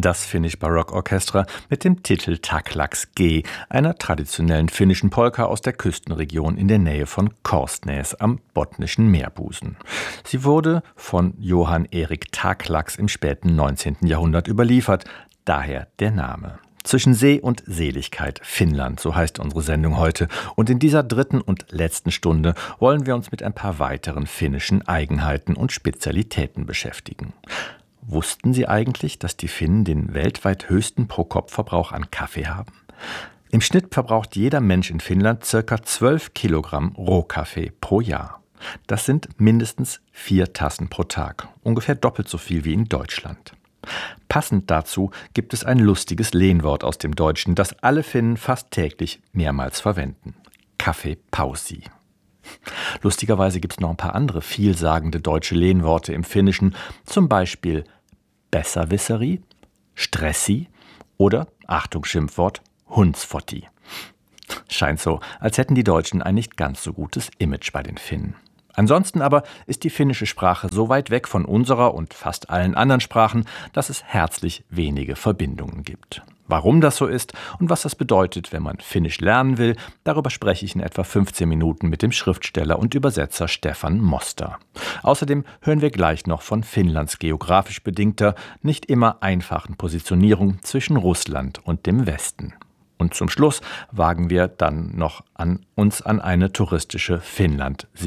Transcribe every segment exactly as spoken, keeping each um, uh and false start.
Das Finnisch-Barock-Orchester mit dem Titel Taklaks G, einer traditionellen finnischen Polka aus der Küstenregion in der Nähe von Korsnäs am Botnischen Meerbusen. Sie wurde von Johann Erik Taklaks im späten neunzehnten Jahrhundert überliefert, daher der Name. Zwischen See und Seligkeit, Finnland, so heißt unsere Sendung heute. Und in dieser dritten und letzten Stunde wollen wir uns mit ein paar weiteren finnischen Eigenheiten und Spezialitäten beschäftigen. Wussten Sie eigentlich, dass die Finnen den weltweit höchsten Pro-Kopf-Verbrauch an Kaffee haben? Im Schnitt verbraucht jeder Mensch in Finnland ca. zwölf Kilogramm Rohkaffee pro Jahr. Das sind mindestens vier Tassen pro Tag, ungefähr doppelt so viel wie in Deutschland. Passend dazu gibt es ein lustiges Lehnwort aus dem Deutschen, das alle Finnen fast täglich mehrmals verwenden. Kaffeepausi. Lustigerweise gibt es noch ein paar andere vielsagende deutsche Lehnworte im Finnischen, zum Beispiel Besserwisseri, Stressi oder, Achtung Schimpfwort, Hundsfotti. Scheint so, als hätten die Deutschen ein nicht ganz so gutes Image bei den Finnen. Ansonsten aber ist die finnische Sprache so weit weg von unserer und fast allen anderen Sprachen, dass es herzlich wenige Verbindungen gibt. Warum das so ist und was das bedeutet, wenn man Finnisch lernen will, darüber spreche ich in etwa fünfzehn Minuten mit dem Schriftsteller und Übersetzer Stefan Moster. Außerdem hören wir gleich noch von Finnlands geografisch bedingter, nicht immer einfachen Positionierung zwischen Russland und dem Westen. Und zum Schluss wagen wir dann noch an uns an eine touristische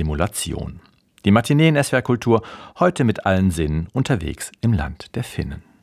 Finnland-Simulation. Die Matinee in S W R Kultur, heute mit allen Sinnen unterwegs im Land der Finnen.